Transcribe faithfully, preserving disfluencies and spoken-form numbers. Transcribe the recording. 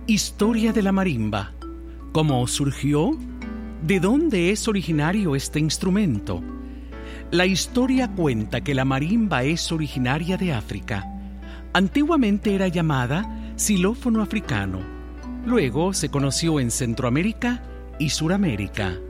Historia de la marimba. ¿Cómo surgió? ¿De dónde es originario este instrumento? La historia cuenta que la marimba es originaria de África. Antiguamente era llamada xilófono africano. Luego se conoció en Centroamérica y Suramérica.